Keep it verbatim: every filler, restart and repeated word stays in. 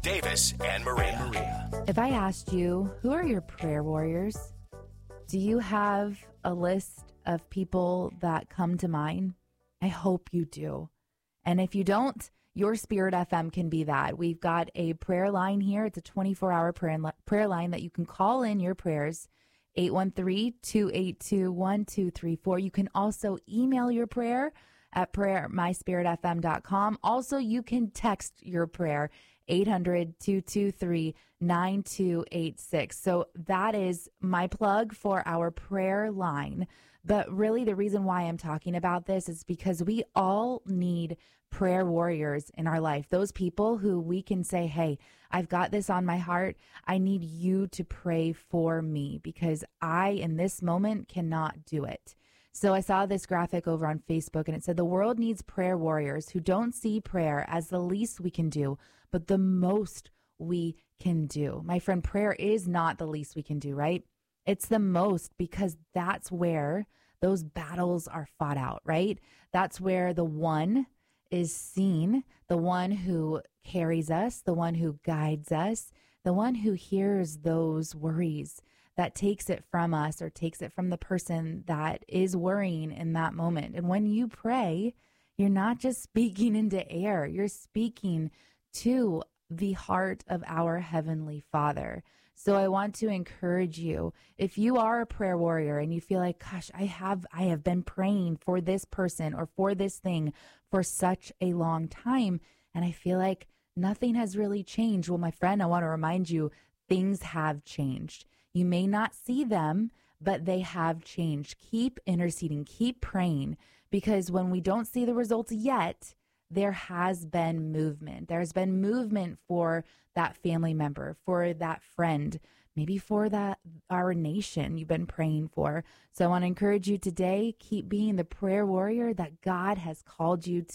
Davis and Maria. If I asked you, who are your prayer warriors? Do you have a list of people that come to mind? I hope you do. And if you don't, your Spirit F M can be that. We've got a prayer line here. It's a twenty-four hour prayer, prayer line that you can call in your prayers, eight one three, two eight two, one two three four. You can also email your prayer at prayer at my spirit f m dot com. Also, you can text your prayer, eight hundred, two two three, nine two eight six. So that is my plug for our prayer line. But really the reason why I'm talking about this is because we all need prayer warriors in our life. Those people who we can say, hey, I've got this on my heart. I need you to pray for me because I, in this moment, cannot do it. So I saw this graphic over on Facebook and it said the world needs prayer warriors who don't see prayer as the least we can do, but the most we can do. My friend, prayer is not the least we can do, right? It's the most, because that's where those battles are fought out, right? That's where the one is seen, the one who carries us, the one who guides us, the one who hears those worries, that takes it from us or takes it from the person that is worrying in that moment. And when you pray, you're not just speaking into air, you're speaking to the heart of our Heavenly Father. So I want to encourage you, if you are a prayer warrior and you feel like, gosh, I have I have been praying for this person or for this thing for such a long time, and I feel like nothing has really changed. Well, my friend, I want to remind you, things have changed. You may not see them, but they have changed. Keep interceding, keep praying, because when we don't see the results yet, there has been movement. There's been movement for that family member, for that friend, maybe for that our nation you've been praying for. So I want to encourage you today, keep being the prayer warrior that God has called you